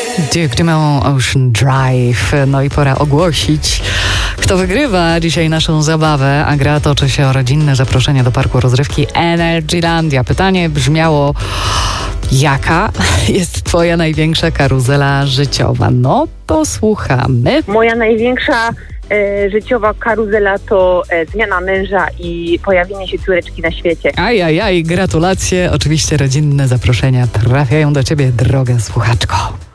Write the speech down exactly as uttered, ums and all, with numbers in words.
Duke Dumont, Ocean Drive. No i pora ogłosić, kto wygrywa dzisiaj naszą zabawę, a gra toczy się o rodzinne zaproszenie do parku rozrywki Energylandia. Pytanie brzmiało: jaka jest twoja największa karuzela życiowa? No to słuchamy. Moja największa e, życiowa karuzela to e, zmiana męża i pojawienie się córeczki na świecie. Ajajaj, gratulacje. Oczywiście rodzinne zaproszenia trafiają do ciebie, droga słuchaczko.